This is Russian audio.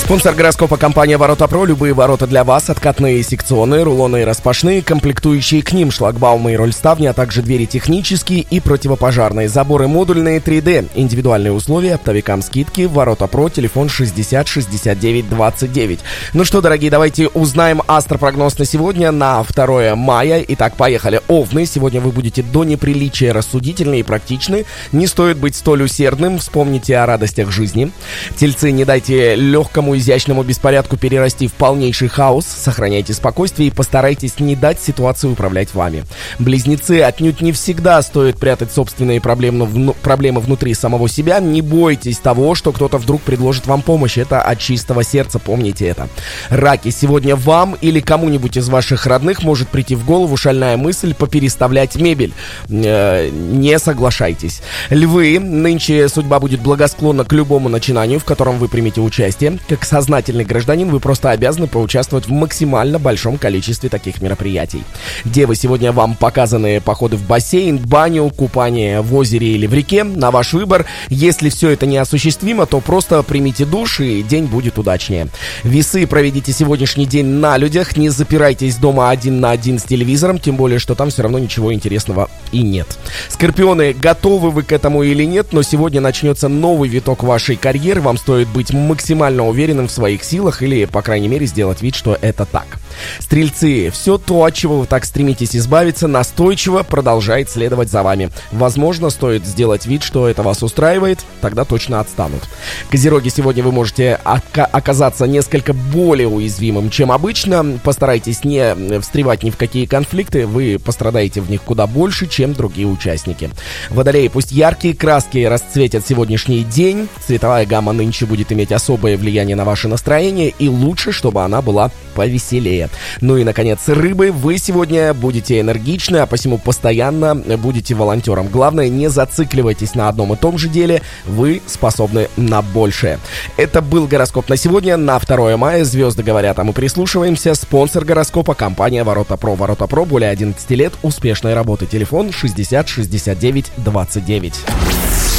Спонсор гороскопа — компания «Ворота Про». Любые ворота для вас: откатные, секционные, рулонные, распашные, комплектующие к ним шлагбаумы и рольставни, а также двери технические и противопожарные, заборы модульные 3D. Индивидуальные условия, оптовикам скидки. «Ворота Про», телефон 60 69 29. Ну что, дорогие, давайте узнаем астропрогноз на сегодня, на 2 мая. Итак, поехали. Овны, сегодня вы будете до неприличия рассудительны и практичны. Не стоит быть столь усердным, вспомните о радостях жизни. Тельцы, не дайте легкому изящному беспорядку перерасти в полнейший хаос, сохраняйте спокойствие и постарайтесь не дать ситуации управлять вами. Близнецы, отнюдь не всегда стоит прятать собственные проблемы внутри самого себя. Не бойтесь того, что кто-то вдруг предложит вам помощь. Это от чистого сердца, помните это. Раки, сегодня вам или кому-нибудь из ваших родных может прийти в голову шальная мысль попереставлять мебель. Не соглашайтесь. Львы, нынче судьба будет благосклонна к любому начинанию, в котором вы примете участие. Как сознательный гражданин вы просто обязаны поучаствовать в максимально большом количестве таких мероприятий. Девы, сегодня вам показаны походы в бассейн, баню, купание в озере или в реке. На ваш выбор. Если все это неосуществимо, то просто примите душ, и день будет удачнее. Весы, проведите сегодняшний день на людях. Не запирайтесь дома один на один с телевизором, тем более, что там все равно ничего интересного и нет. Скорпионы, готовы вы к этому или нет, но сегодня начнется новый виток вашей карьеры. Вам стоит быть максимально уверенным в своих силах или, по крайней мере, сделать вид, что это так. Стрельцы, все то, от чего вы так стремитесь избавиться, настойчиво продолжает следовать за вами. Возможно, стоит сделать вид, что это вас устраивает, тогда точно отстанут. Козероги, сегодня вы можете оказаться несколько более уязвимым, чем обычно. Постарайтесь не встревать ни в какие конфликты, вы пострадаете в них куда больше, чем другие участники. Водолеи, пусть яркие краски расцветят сегодняшний день, цветовая гамма нынче будет иметь особое влияние на ваше настроение, и лучше, чтобы она была повеселее. Ну и, наконец, рыбы, вы сегодня будете энергичны, а посему постоянно будете волонтером. Главное, не зацикливайтесь на одном и том же деле, вы способны на большее. Это был гороскоп на сегодня, на 2 мая. Звезды говорят, а мы прислушиваемся. Спонсор гороскопа — компания «Ворота Про». «Ворота Про», более 11 лет успешной работы. Телефон 60 69 29.